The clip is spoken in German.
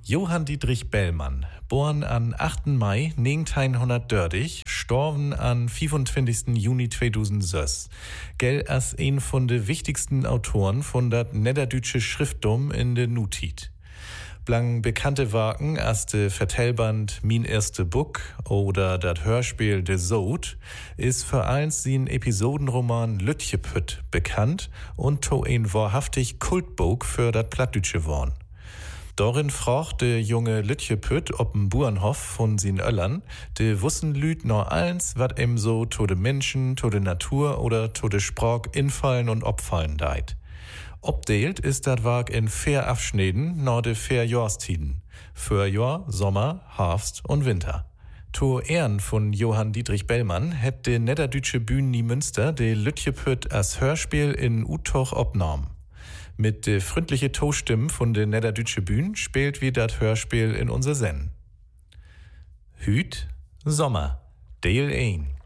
Johann Dietrich Bellmann, geboren an 8. Mai 1930, gestorben am 25. Juni 2006, gilt als ein von den wichtigsten Autoren von dat niederdeutsche Schrifttum in der Nutit. Blang bekannte Werken als de Vertellband Min erste Buch oder dat Hörspiel De Sod ist vor allem sein Episodenroman Lütjepütt bekannt und to ein wahrhaftig Kultbuch für dat Plattdütsche worn. Dorin fragt de junge Lütjepütt ob'n Burenhof von sin Öllern, de wussen Lüt nur eins, wat em so to de Menschen, to de Natur oder to de Sprach infallen und opfallen deit. Obdeelt ist dat Werk in 4 Abschnitten nach de 4 Jahrstiden. Frühjahr, Sommer, Herbst und Winter. To Ehren von Johann Dietrich Bellmann hätt de niederdeutsche Bühne Münster de Lütjepütt als Hörspiel in Utoch opnahm. Mit de freundliche Tohstimmen von de niederdeutsche Bühne spielt wie dat Hörspiel in unser Sen. Hüt, Sommer, Deel 1.